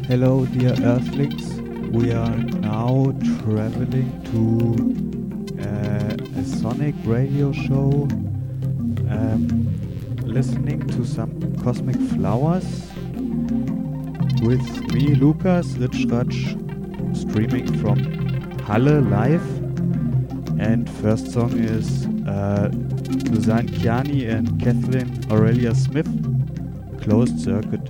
Hello, dear Earthlings. We are now traveling to a sonic radio show, listening to some Cosmic Flowers with me, Lukas Ritschratsch, streaming from Halle live. And first song is Suzanne Kiani and Kathleen Aurelia Smith, Closed Circuit.